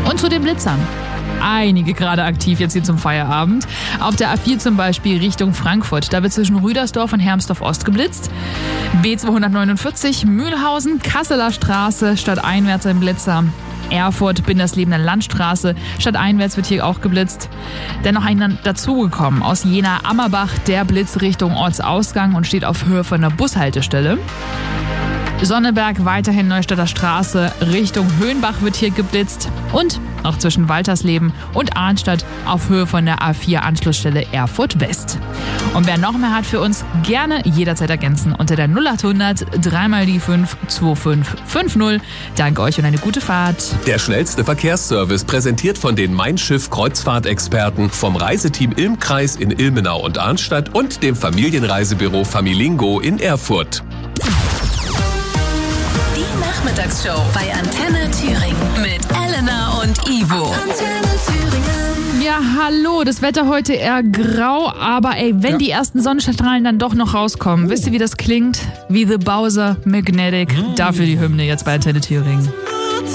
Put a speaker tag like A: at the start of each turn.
A: Und zu den Blitzern. Einige gerade aktiv jetzt hier zum Feierabend. Auf der A4 zum Beispiel Richtung Frankfurt. Da wird zwischen Rüdersdorf und Hermsdorf Ost geblitzt. B249 Mühlhausen, Kasseler Straße, stadteinwärts ein Blitzer. Erfurt, Bindersleben Landstraße, stadteinwärts wird hier auch geblitzt. Dennoch ein dazugekommen aus Jena-Ammerbach, der Blitz Richtung Ortsausgang und steht auf Höhe von der Bushaltestelle. Sonneberg weiterhin Neustadter Straße, Richtung Höhenbach wird hier geblitzt und auch zwischen Waltersleben und Arnstadt auf Höhe von der A4 Anschlussstelle Erfurt West. Und wer noch mehr hat für uns, gerne jederzeit ergänzen unter der 0800 3x5 2550. Danke euch und eine gute Fahrt.
B: Der schnellste Verkehrsservice präsentiert von den Mein Schiff Kreuzfahrtexperten vom Reiseteam Ilm-Kreis in Ilmenau und Arnstadt und dem Familienreisebüro Familingo in Erfurt.
C: Nachmittagsshow bei Antenne Thüringen mit Elena und Ivo. Antenne Thüringen.
A: Ja, hallo, das Wetter heute eher grau, aber wenn die ersten Sonnenstrahlen dann doch noch rauskommen, wisst ihr, wie das klingt? Wie The Bowser Magnetic. Dafür die Hymne jetzt bei Antenne Thüringen.